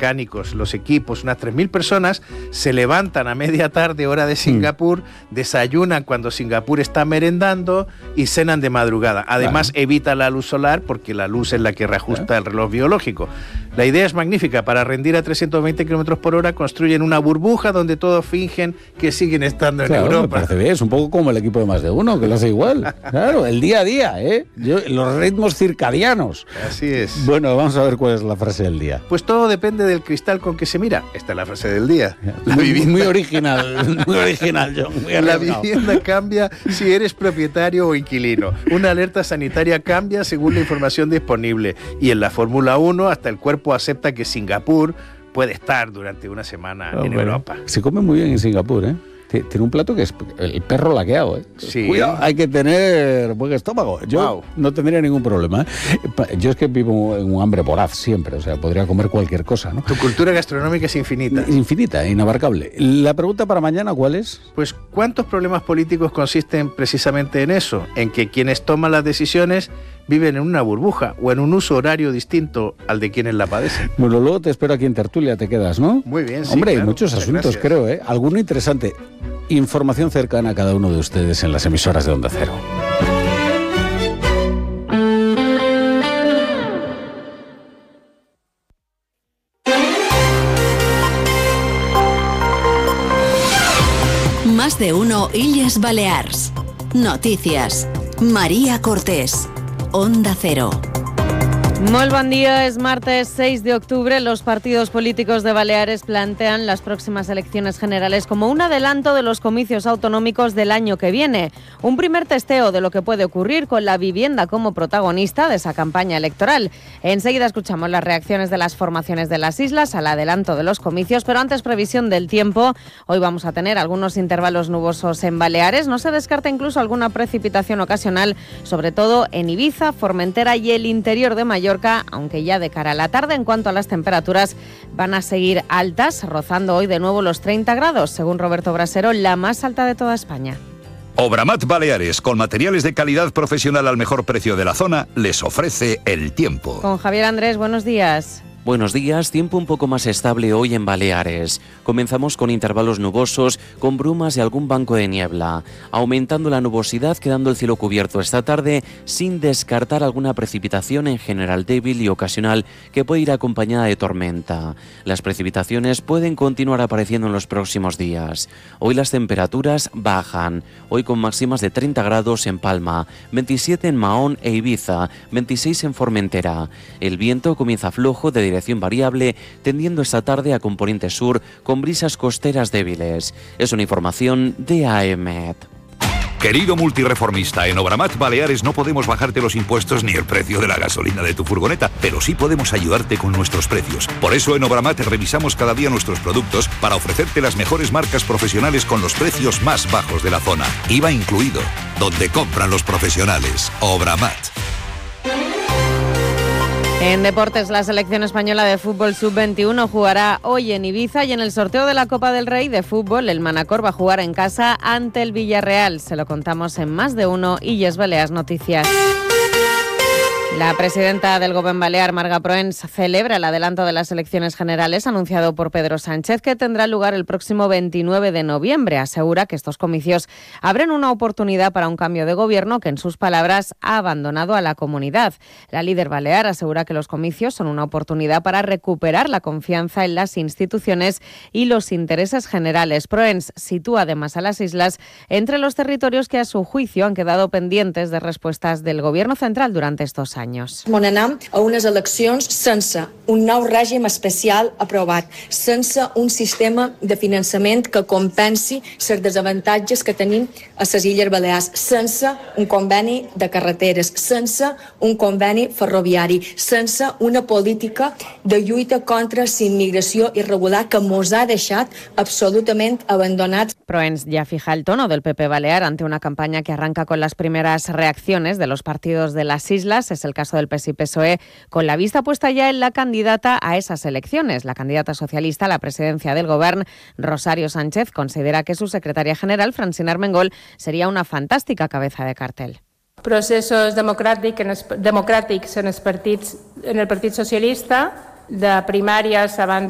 mecánicos, los equipos, unas 3.000 personas, se levantan a media tarde, hora de Singapur, desayunan cuando Singapur está merendando y cenan de madrugada. Además, evita la luz solar porque la luz es la que reajusta el reloj biológico. La idea es magnífica. Para rendir a 320 kilómetros por hora construyen una burbuja donde todos fingen que siguen estando en Europa. Me parece bien. Es un poco como el equipo de Más de Uno, que lo hace igual. Claro, el día a día, los ritmos circadianos. Así es. Bueno, vamos a ver cuál es la frase del día. Pues todo depende del cristal con que se mira. Esta es la frase del día. Muy original, John. La vivienda cambia si eres propietario o inquilino. Una alerta sanitaria cambia según la información disponible. Y en la Fórmula 1 hasta el cuerpo acepta que Singapur puede estar durante una semana en Europa. Se come muy bien en Singapur, ¿eh? Tiene un plato que es el perro laqueado, ¿eh? Sí. Cuidado, hay que tener buen estómago. Yo no tendría ningún problema, ¿eh? Yo es que vivo en un hambre voraz siempre, o sea, podría comer cualquier cosa, ¿no? Tu cultura gastronómica es infinita. Infinita, inabarcable. La pregunta para mañana, ¿cuál es? Pues, ¿cuántos problemas políticos consisten precisamente en eso? En que quienes toman las decisiones viven en una burbuja o en un uso horario distinto al de quienes la padecen. Bueno, luego te espero aquí en tertulia, te quedas, ¿no? Muy bien, sí. Hombre, claro, hay muchos asuntos, creo, ¿eh? Alguno interesante. Información cercana a cada uno de ustedes en las emisoras de Onda Cero. Más de Uno Illes Balears. Noticias. María Cortés. Onda Cero. Molt bon dia, es martes 6 de octubre. Los partidos políticos de Baleares plantean las próximas elecciones generales como un adelanto de los comicios autonómicos del año que viene. Un primer testeo de lo que puede ocurrir con la vivienda como protagonista de esa campaña electoral. Enseguida escuchamos las reacciones de las formaciones de las islas al adelanto de los comicios, pero antes previsión del tiempo. Hoy vamos a tener algunos intervalos nubosos en Baleares. No se descarta incluso alguna precipitación ocasional, sobre todo en Ibiza, Formentera y el interior de Mallorca, aunque ya de cara a la tarde. En cuanto a las temperaturas, van a seguir altas, rozando hoy de nuevo los 30 grados, según Roberto Brasero, la más alta de toda España. Obramat Baleares, con materiales de calidad profesional al mejor precio de la zona, les ofrece el tiempo. Con Javier Andrés, buenos días. Buenos días, tiempo un poco más estable hoy en Baleares. Comenzamos con intervalos nubosos, con brumas y algún banco de niebla, aumentando la nubosidad, quedando el cielo cubierto esta tarde, sin descartar alguna precipitación en general débil y ocasional que puede ir acompañada de tormenta. Las precipitaciones pueden continuar apareciendo en los próximos días. Hoy las temperaturas bajan, hoy con máximas de 30 grados en Palma, 27 en Mahón e Ibiza, 26 en Formentera. El viento comienza flojo de dirección variable, tendiendo esta tarde a componente sur con brisas costeras débiles. Es una información de AEMET. Querido multireformista, en Obramat Baleares no podemos bajarte los impuestos ni el precio de la gasolina de tu furgoneta, pero sí podemos ayudarte con nuestros precios. Por eso en Obramat revisamos cada día nuestros productos para ofrecerte las mejores marcas profesionales con los precios más bajos de la zona. IVA incluido, donde compran los profesionales. Obramat. En deportes, la selección española de fútbol sub-21 jugará hoy en Ibiza y en el sorteo de la Copa del Rey de fútbol, el Manacor va a jugar en casa ante el Villarreal. Se lo contamos en Más de Uno Illes Balears Noticias. La presidenta del Gobierno Balear, Marga Proens, celebra el adelanto de las elecciones generales anunciado por Pedro Sánchez, que tendrá lugar el próximo 29 de noviembre. Asegura que estos comicios abren una oportunidad para un cambio de gobierno que, en sus palabras, ha abandonado a la comunidad. La líder balear asegura que los comicios son una oportunidad para recuperar la confianza en las instituciones y los intereses generales. Proens sitúa además a las islas entre los territorios que, a su juicio, han quedado pendientes de respuestas del Gobierno central durante estos años. Mon anem a unes eleccions sense un nou règim especial aprovat, sense un sistema de finançament que compensi els desavantatges que tenim a les Illes Balears, sense un conveni de carreteres, sense un conveni ferroviari, sense una política de lluita contra la immigració irregular que mos ha deixat absolutament abandonats. Proens ya fija el tono del PP Balear ante una campaña que arranca con las primeras reacciones de los partidos de las islas. Es el caso del PS y PSOE, con la vista puesta ya en la candidata a esas elecciones. La candidata socialista a la presidencia del Gobierno, Rosario Sánchez, considera que su secretaria general, Francina Armengol, sería una fantástica cabeza de cartel. Processos democràtics en el Partit Socialista, de primàries abans